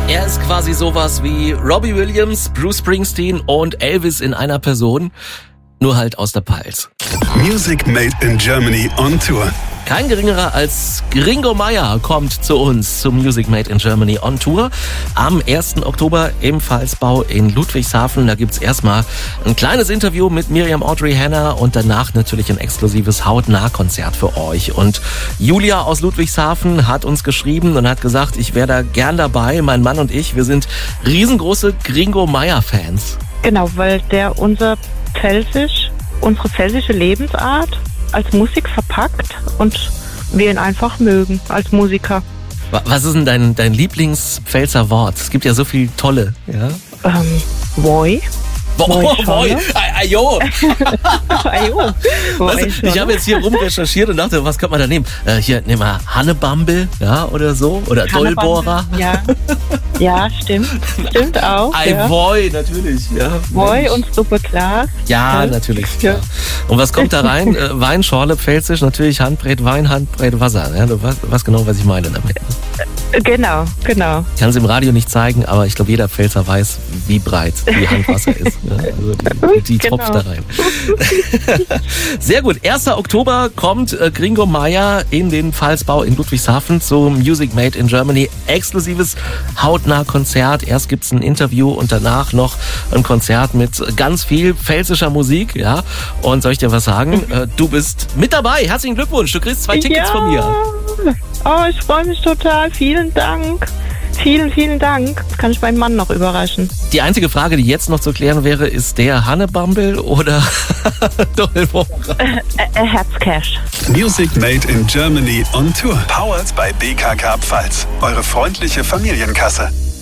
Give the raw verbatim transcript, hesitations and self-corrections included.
Er ist quasi sowas wie Robbie Williams, Bruce Springsteen und Elvis in einer Person, nur halt aus der Pfalz. Music Made in Germany on Tour. Kein geringerer als Gringo Meier kommt zu uns zum Music Made in Germany on Tour am ersten Oktober im Pfalzbau in Ludwigshafen. Da gibt's erstmal ein kleines Interview mit Miriam Audrey Hanner und danach natürlich ein exklusives Hautnah-Konzert für euch. Und Julia aus Ludwigshafen hat uns geschrieben und hat gesagt, ich wäre da gern dabei. Mein Mann und ich, wir sind riesengroße Gringo Meier-Fans. Genau, weil der unser Pfälzisch, unsere pfälzische Lebensart als Musik verpackt und wir ihn einfach mögen als Musiker. Was ist denn dein, dein Lieblingspfälzer Wort? Es gibt ja so viele tolle. Ja? Ähm, Woi. Boah, boy, ajo. Ajo. Weißt du, ich habe jetzt hier rumrecherchiert und dachte, was könnte man da nehmen? Äh, hier, nehmen wir Hannebambel, ja, oder so, oder Dollbohrer. Ja, ja, stimmt, stimmt auch. Ei, ja. Woi, natürlich, ja. Woi und Suppe Glas. Ja, ja. natürlich. Ja. Ja. Und was kommt da rein? äh, Weinschorle, Pfälzisch, natürlich Handbreit, Wein, Handbreit, Wasser. Ja, du weißt, weißt genau, was ich meine damit. Genau, genau. Ich kann es im Radio nicht zeigen, aber ich glaube, jeder Pfälzer weiß, wie breit die Handwasser ist. Ja, also die die Genau. tropft da rein. Sehr gut. erster Oktober kommt äh, Gringo Meier in den Pfalzbau in Ludwigshafen zum Music Made in Germany. Exklusives Hautnah-Konzert. Erst gibt's ein Interview und danach noch ein Konzert mit ganz viel pfälzischer Musik. Ja. Und soll ich dir was sagen? Äh, du bist mit dabei. Herzlichen Glückwunsch. Du kriegst zwei Tickets ja. von mir. Oh, ich freue mich total. Vielen Dank. Vielen, vielen Dank. Das kann ich meinen Mann noch überraschen. Die einzige Frage, die jetzt noch zu klären wäre, ist der Hannebambel oder Dollbohrer? Äh, äh, Herzcash. Music Made in Germany on Tour. Powered by B K K Pfalz. Eure freundliche Familienkasse.